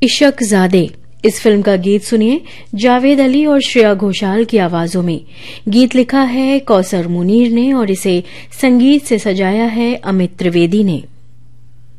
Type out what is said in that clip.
इशक ज़ादे इस फिल्म का गीत सुनिए जावेद अली और श्रेया घोषाल की आवाजों में। गीत लिखा है कौसर मुनीर ने और इसे संगीत से सजाया है अमित त्रिवेदी ने।